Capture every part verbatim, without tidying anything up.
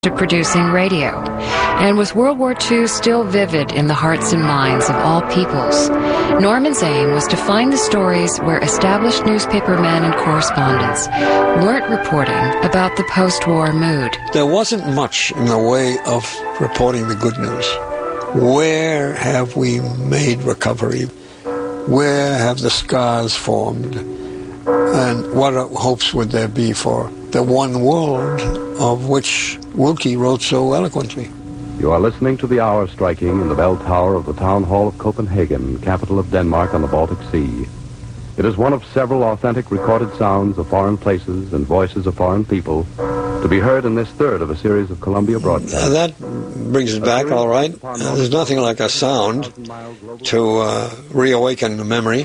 to producing radio, and with World War Two still vivid in the hearts and minds of all peoples, Norman's aim was to find the stories where established newspapermen and correspondents weren't reporting about the post-war mood. There wasn't much in the way of reporting the good news. Where have we made recovery? Where have the scars formed? And what hopes would there be for the one world of which Wilkie wrote so eloquently? You are listening to the hour striking in the bell tower of the town hall of Copenhagen, capital of Denmark on the Baltic Sea. It is one of several authentic recorded sounds of foreign places and voices of foreign people to be heard in this third of a series of Columbia broadcasts. Uh, that brings it back, all right. Uh, there's nothing like a sound to uh, reawaken the memory.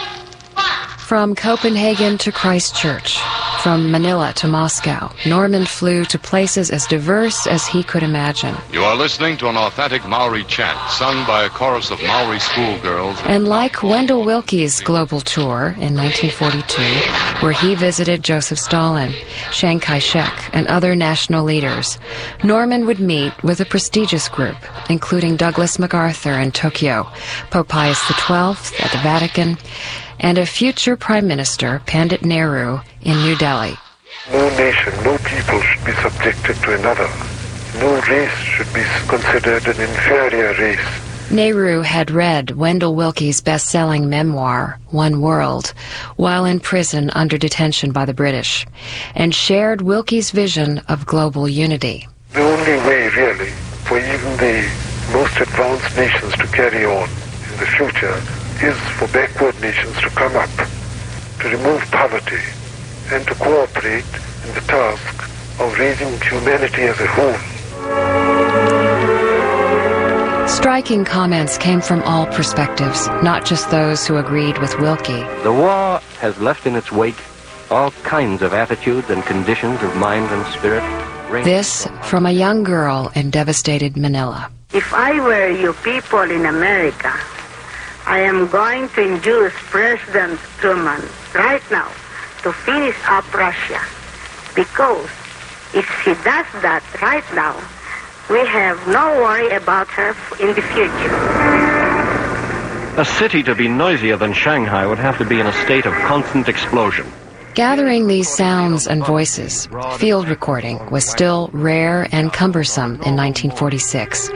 From Copenhagen to Christchurch, from Manila to Moscow, Norman flew to places as diverse as he could imagine. You are listening to an authentic Maori chant sung by a chorus of Maori schoolgirls. And like Wendell Willkie's global tour in nineteen forty-two, where he visited Joseph Stalin, Chiang Kai-shek, and other national leaders, Norman would meet with a prestigious group, including Douglas MacArthur in Tokyo, Pope Pius the twelfth at the Vatican, and a future Prime Minister, Pandit Nehru, in New Delhi. No nation, no people should be subjected to another. No race should be considered an inferior race. Nehru had read Wendell Willkie's best-selling memoir, One World, while in prison under detention by the British, and shared Willkie's vision of global unity. The only way, really, for even the most advanced nations to carry on in the future is for backward nations to come up, to remove poverty, and to cooperate in the task of raising humanity as a whole. Striking comments came from all perspectives, not just those who agreed with Willkie. The war has left in its wake all kinds of attitudes and conditions of mind and spirit. This from a young girl in devastated Manila. If I were you people in America, I am going to induce President Truman right now to finish up Russia, because if he does that right now, we have no worry about her in the future. A city to be noisier than Shanghai would have to be in a state of constant explosion. Gathering these sounds and voices, field recording was still rare and cumbersome in nineteen forty-six.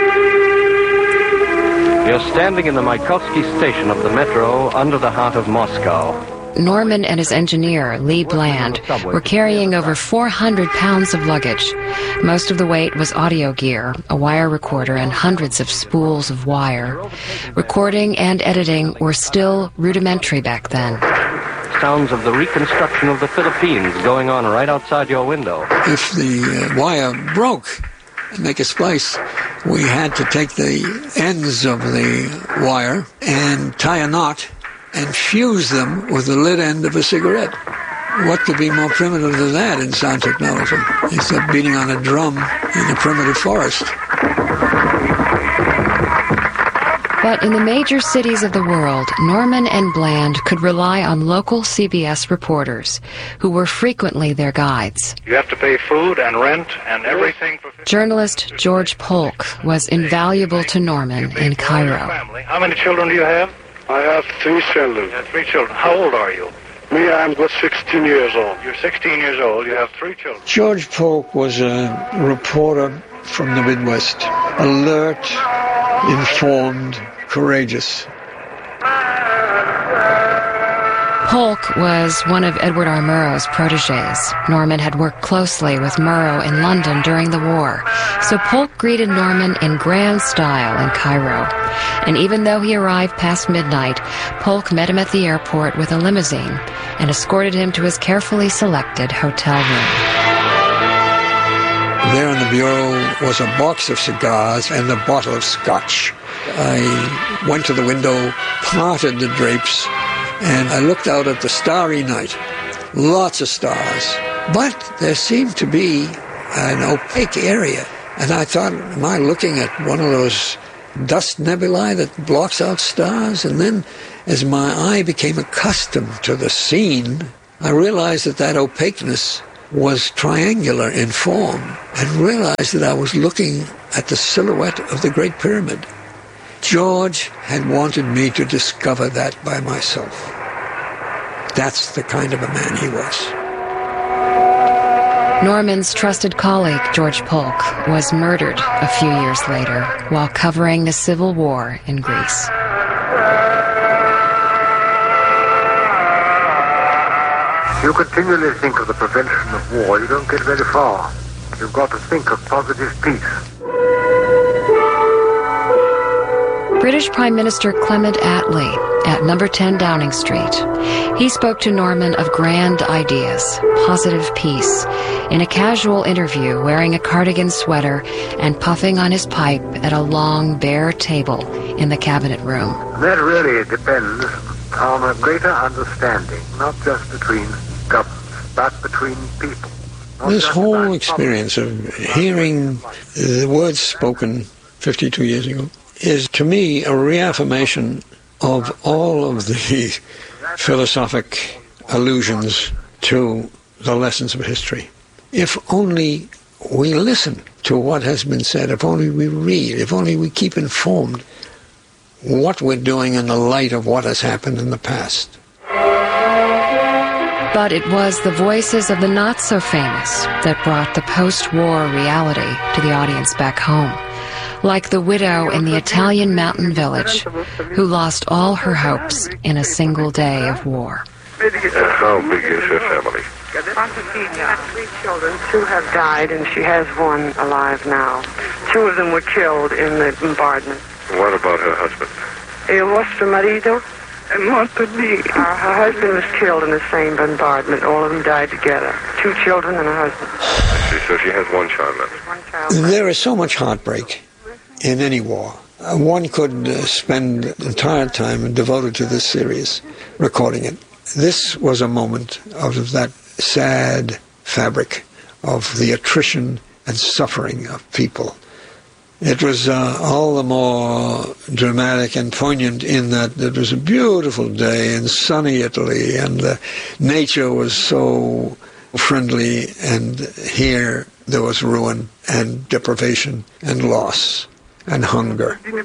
You're standing in the Maikovsky station of the metro under the heart of Moscow. Norman and his engineer, Lee Bland, were carrying over four hundred pounds of luggage. Most of the weight was audio gear, a wire recorder, and hundreds of spools of wire. Recording and editing were still rudimentary back then. Sounds of the reconstruction of the Philippines going on right outside your window. If the uh, wire broke and make a splice, we had to take the ends of the wire and tie a knot and fuse them with the lit end of a cigarette. What could be more primitive than that in sound technology, except beating on a drum in a primitive forest? But in the major cities of the world, Norman and Bland could rely on local C B S reporters, who were frequently their guides. You have to pay food and rent and everything. For Journalist George Polk was invaluable to Norman in Cairo. How many children do you have? I have three children. You have three children. How old are you? Me, I'm just sixteen years old. You're sixteen years old. You have three children. George Polk was a reporter from the Midwest, alert, informed, courageous. Polk was one of Edward R. Murrow's protégés. Norman had worked closely with Murrow in London during the war, so Polk greeted Norman in grand style in Cairo. And even though he arrived past midnight, Polk met him at the airport with a limousine and escorted him to his carefully selected hotel room. There in the bureau was a box of cigars and a bottle of scotch. I went to the window, parted the drapes, and I looked out at the starry night. Lots of stars. But there seemed to be an opaque area. And I thought, am I looking at one of those dust nebulae that blocks out stars? And then as my eye became accustomed to the scene, I realized that that opaqueness was triangular in form and realized that I was looking at the silhouette of the Great Pyramid. George had wanted me to discover that by myself. That's the kind of a man he was. Norman's trusted colleague, George Polk, was murdered a few years later while covering the civil war in Greece. You continually think of the prevention of war, you don't get very far. You've got to think of positive peace. British Prime Minister Clement Attlee at number ten Downing Street. He spoke to Norman of grand ideas, positive peace, in a casual interview wearing a cardigan sweater and puffing on his pipe at a long, bare table in the cabinet room. That really depends on a greater understanding, not just between governments, but between people. This whole experience of hearing the words spoken fifty-two years ago is, to me, a reaffirmation of all of the philosophic allusions to the lessons of history. If only we listen to what has been said, if only we read, if only we keep informed what we're doing in the light of what has happened in the past. But it was the voices of the not-so-famous that brought the post-war reality to the audience back home, like the widow in the Italian mountain village who lost all her hopes in a single day of war. Uh, how big is her family? Three children. Two have died, and she has one alive now. Two of them were killed in the bombardment. What about her husband? E vostro marito è morto lì. Uh, her husband was killed in the same bombardment. All of them died together. Two children and a husband. I see. So she has one child left. One child left. There is so much heartbreak in any war. Uh, one could uh, spend entire time devoted to this series, recording it. This was a moment out of that sad fabric of the attrition and suffering of people. It was uh, all the more dramatic and poignant in that it was a beautiful day in sunny Italy, and the nature was so friendly, and here there was ruin and deprivation and loss and hunger. She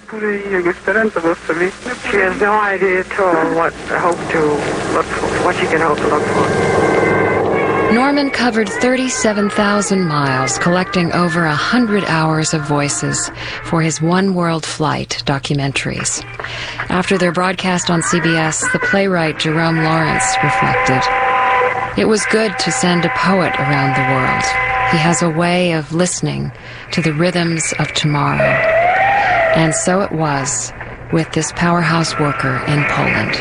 has no idea at all what hope to look for, what she can hope to look for. Norman covered thirty-seven thousand miles, collecting over one hundred hours of voices for his One World Flight documentaries. After their broadcast on C B S, the playwright Jerome Lawrence reflected, "It was good to send a poet around the world. He has a way of listening to the rhythms of tomorrow." And so it was with this powerhouse worker in Poland.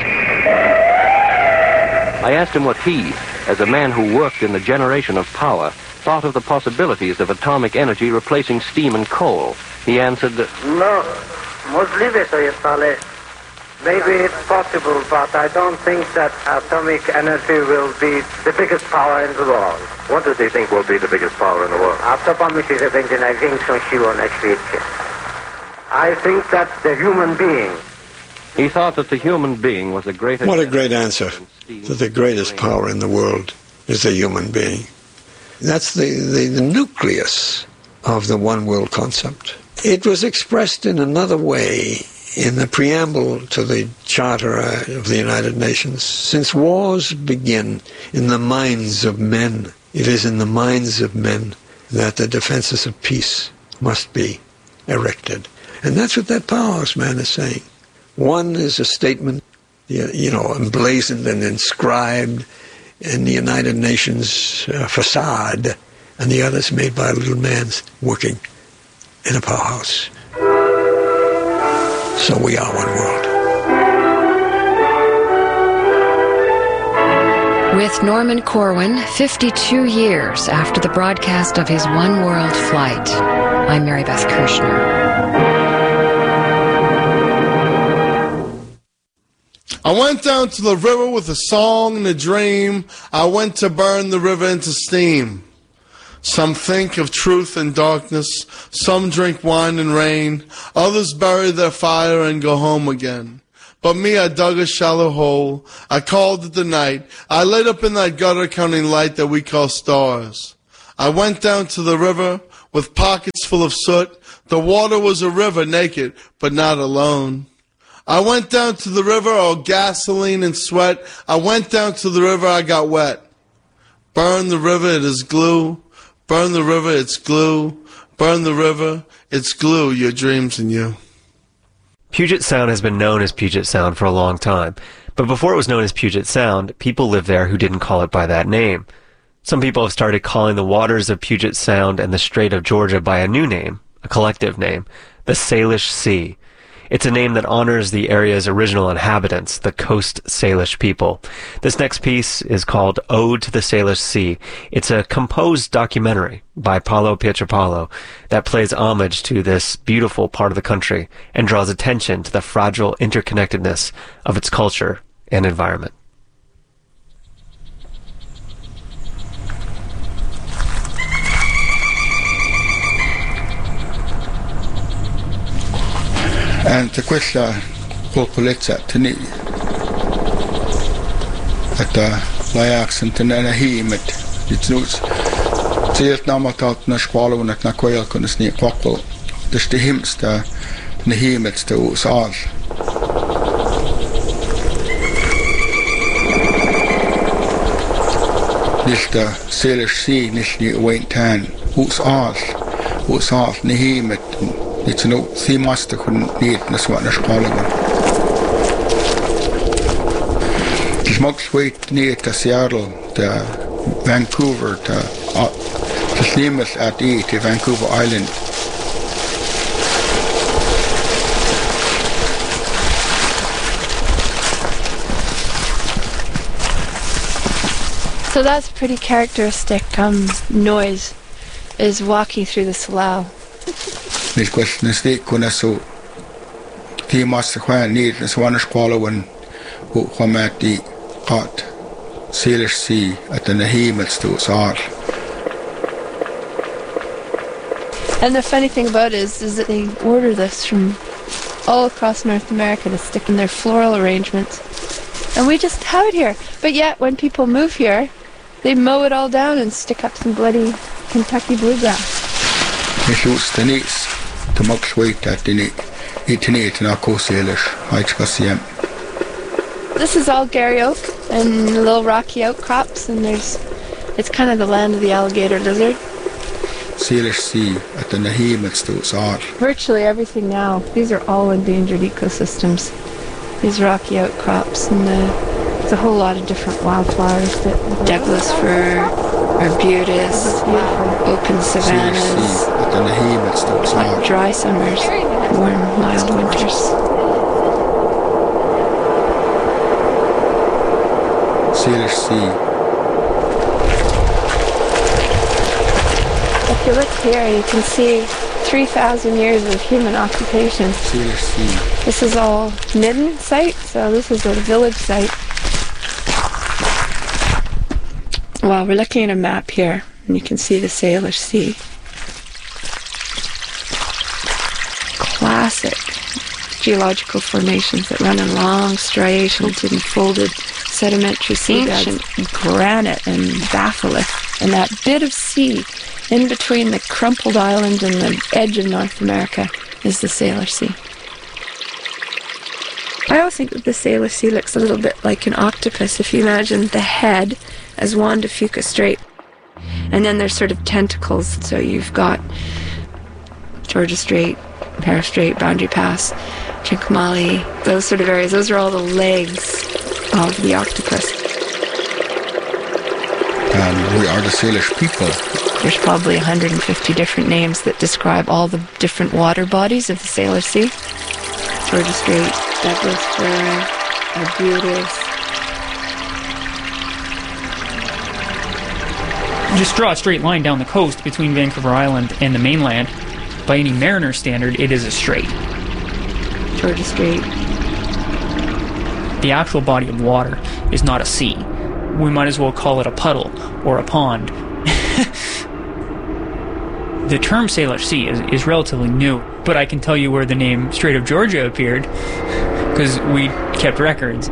I asked him what he, as a man who worked in the generation of power, thought of the possibilities of atomic energy replacing steam and coal. He answered that, No, możliwe to jest, ale maybe it's possible, but I don't think that atomic energy will be the biggest power in the world. What does he think will be the biggest power in the world? A co pomyśli, że będzie największą siłą na świecie? I think that the human being. He thought that the human being was the greatest... What a great answer, that the greatest power in the world is the human being. That's the, the, the nucleus of the one world concept. It was expressed in another way in the preamble to the Charter of the United Nations. Since wars begin in the minds of men, it is in the minds of men that the defenses of peace must be erected. And that's what that powerhouse man is saying. One is a statement, you know, emblazoned and inscribed in the United Nations uh, facade, and the other is made by a little man working in a powerhouse. So we are one world. With Norman Corwin, fifty-two years after the broadcast of his One World Flight, I'm Mary Beth Kirshner. I went down to the river with a song and a dream. I went to burn the river into steam. Some think of truth and darkness. Some drink wine and rain. Others bury their fire and go home again. But me, I dug a shallow hole. I called it the night. I lit up in that gutter counting light that we call stars. I went down to the river with pockets full of soot. The water was a river, naked, but not alone. I went down to the river, all gasoline and sweat. I went down to the river, I got wet. Burn the river, it is glue. Burn the river, it's glue. Burn the river, it's glue, your dreams and you. Puget Sound has been known as Puget Sound for a long time. But before it was known as Puget Sound, people lived there who didn't call it by that name. Some people have started calling the waters of Puget Sound and the Strait of Georgia by a new name, a collective name, the Salish Sea. It's a name that honors the area's original inhabitants, the Coast Salish people. This next piece is called Ode to the Salish Sea. It's a composed documentary by Paulo Pietrapalo that plays homage to this beautiful part of the country and draws attention to the fragile interconnectedness of its culture and environment. Ante questa popolezza teni että lajaksen tänä hiimet ditnus tiet namatat na skvalunat na koelkunnus ni kokko tästä himsta ne hiimet stä usal nilta Salish Sea nilni waintan usal usal ne hiimet It's no see master couldn't need this one is calling them. The smokes wait near to Seattle, to Vancouver, to uh, the Slimus at E to Vancouver Island. So that's a pretty characteristic um, noise, is walking through the slough. This question is the Kunasu. The master Juan need this one is qualifying who come at the hot Salish Sea at the Nahimets to us all. And the funny thing about it is, is that they order this from all across North America to stick in their floral arrangements. And we just have it here. But yet, when people move here, they mow it all down and stick up some bloody Kentucky bluegrass. This is the niece. The much weight that they need. Eating it in our coast Salish. This is all Gary Oak and little rocky outcrops, and there's, it's kind of the land of the alligator lizard. Salish Sea at the Nahimets to us all. Virtually everything now. These are all endangered ecosystems. These rocky outcrops, and the, there's a whole lot of different wildflowers that Douglas fir, arbutus, open savannas, hot, dry summers, warm, mild winters. Salish Sea. If you look here, you can see three thousand years of human occupation. Salish Sea. This is all Midden site, so this is a village site. Well, we're looking at a map here, and you can see the Salish Sea. Classic geological formations that run in long striations and folded sedimentary seabeds. Ancient granite and batholith, and that bit of sea in between the crumpled island and the edge of North America is the Salish Sea. I always think that the Salish Sea looks a little bit like an octopus. If you imagine the head as Juan de Fuca Strait, and then there's sort of tentacles, so you've got Georgia Strait, Paris Strait, Boundary Pass, Trincomalee, those sort of areas. Those are all the legs of the octopus. And we are the Salish people. There's probably one hundred fifty different names that describe all the different water bodies of the Salish Sea. Georgia Strait, Douglas fir, arbutus. Just draw a straight line down the coast between Vancouver Island and the mainland. By any mariner standard, it is a strait. Georgia Strait. The actual body of water is not a sea. We might as well call it a puddle or a pond. The term Salish Sea is, is relatively new, but I can tell you where the name Strait of Georgia appeared. because we kept records.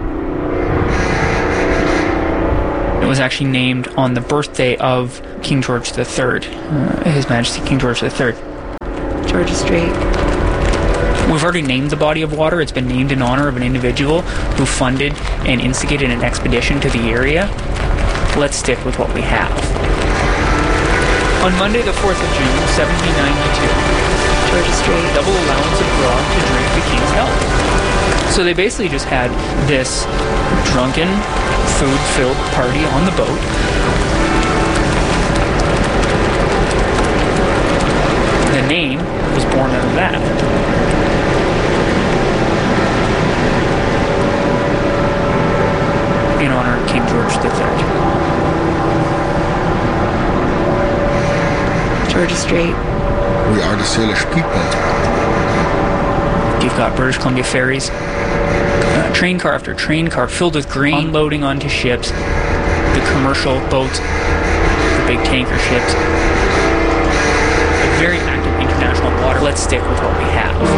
It was actually named on the birthday of King George the Third, uh, His Majesty King George the Third. Georgia Strait. We've already named the body of water. It's been named in honor of an individual who funded and instigated an expedition to the area. Let's stick with what we have. On Monday, the fourth of June, seventeen ninety-two, Georgia Strait. Double allowance of grog to drink the king's health. So they basically just had this drunken, food-filled party on the boat. The name was born out of that. In honor of King George the Third. Georgia Strait. We are the Salish people. You've got British Columbia ferries, uh, train car after train car filled with grain, unloading onto ships, the commercial boats, the big tanker ships. A very active international water. Let's stick with what we have.